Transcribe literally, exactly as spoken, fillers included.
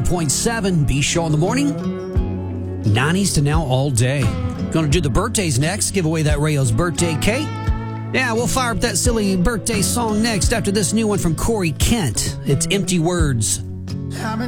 point seven, B-Show in the morning. nineties to now all day. Going to do the birthdays next. Give away that Rayo's birthday cake. Yeah, we'll fire up that silly birthday song next after this new one from Corey Kent. It's Empty Words.